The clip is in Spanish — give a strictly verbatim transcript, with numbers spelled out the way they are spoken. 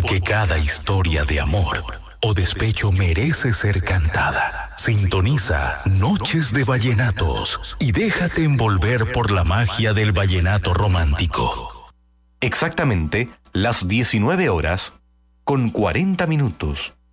Porque cada historia de amor o despecho merece ser cantada. Sintoniza Noches de Vallenatos y déjate envolver por la magia del vallenato romántico. Exactamente las diecinueve horas con cuarenta minutos.